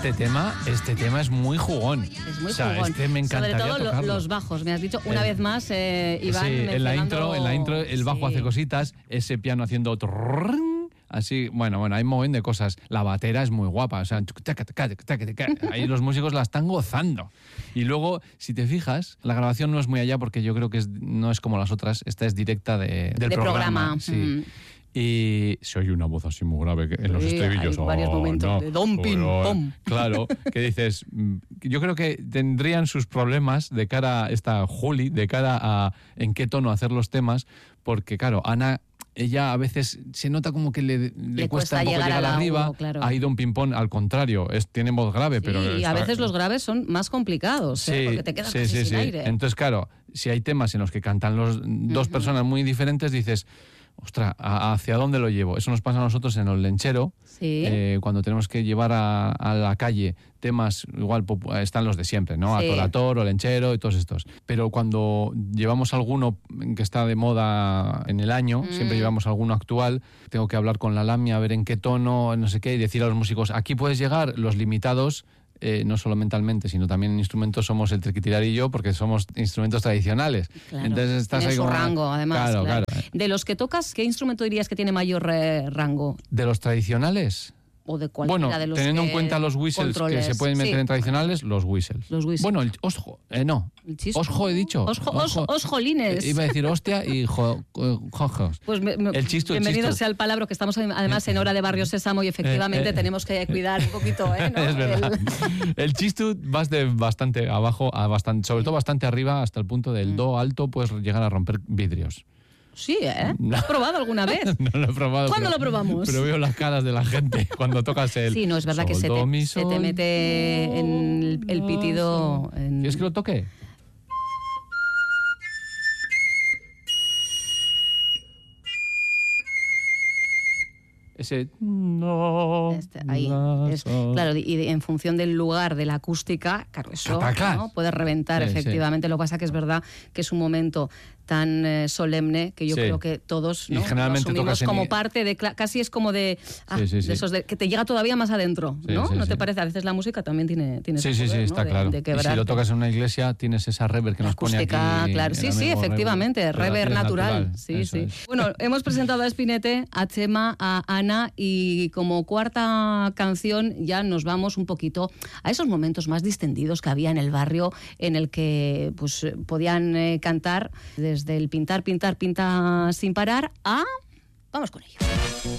este tema es muy jugón. Es muy jugón. Me encantaría sobre todo tocarlo. los bajos, me has dicho una vez más, Iván. Sí, en la intro el bajo sí. hace cositas, ese piano haciendo así, bueno, hay un montón de cosas. La batera es muy guapa, o sea, ahí los músicos la están gozando. Y luego, si te fijas, la grabación no es muy allá porque yo creo que no es como las otras, esta es directa del programa. Sí. Y se oye una voz así muy grave en los estribillos. Hay varios momentos de dom, pim, pom. Claro, que dices, yo creo que tendrían sus problemas de cara a esta Juli, de cara a en qué tono hacer los temas, porque claro, Ana, ella a veces se nota como que le cuesta un poco llegar arriba. Claro. Ha ido un ping-pong, al contrario, tiene voz grave. Pero y a veces los graves son más complicados, porque te quedas casi sin aire. Entonces, claro, si hay temas en los que cantan dos personas muy diferentes, dices, ostras, ¿hacia dónde lo llevo? Eso nos pasa a nosotros en el lenchero, cuando tenemos que llevar a la calle temas, igual están los de siempre, ¿no? Sí. Atorator, o lenchero y todos estos. Pero cuando llevamos alguno que está de moda en el año, siempre llevamos alguno actual, tengo que hablar con la Lamia, a ver en qué tono, no sé qué, y decir a los músicos, aquí puedes llegar, los limitados, no solo mentalmente, sino también en instrumentos somos el Triquitilar y yo, porque somos instrumentos tradicionales. Claro. Entonces estás tiene ahí su como rango, además. Claro. De los que tocas, ¿qué instrumento dirías que tiene mayor rango? ¿De los tradicionales? O de cualquiera de los teniendo que en cuenta los whistles controles. que se pueden meter en tradicionales, los whistles. Bueno, el osjo, no. ¿El chispo? Osjo he dicho. Osjolines. Iba a decir hostia y jojos. Pues el chistu. Bienvenido sea el palabra, que estamos además en hora de Barrio Sésamo y efectivamente tenemos que cuidar un poquito, ¿no? Es verdad. El chistu vas de bastante abajo a bastante, sobre todo bastante arriba, hasta el punto del do alto, puedes llegar a romper vidrios. Sí, ¿Has probado alguna vez? No lo he probado. ¿Cuándo lo probamos? Pero veo las caras de la gente cuando tocas el... Sí, no, es verdad que se te mete en el pitido... ¿Quieres que lo toque? Ese no. Ahí. Claro, y en función del lugar, de la acústica, claro, eso, ¿no? Puede reventar, efectivamente. Lo que pasa que es verdad que es un momento tan solemne que yo creo que todos, ¿no? Lo asumimos como parte de... Casi es como de esos que te llega todavía más adentro, ¿no? ¿No te parece? A veces la música también tiene ese poder, ¿no? Está claro. De y si lo tocas en una iglesia, tienes esa reverb que nos pone aquí. Claro. Sí, efectivamente. Reverb natural. Sí. Bueno, hemos presentado a Spinete, a Chema, a Ana, y como cuarta canción ya nos vamos un poquito a esos momentos más distendidos que había en el barrio, en el que pues podían cantar desde el pintar sin parar a... Vamos con ello.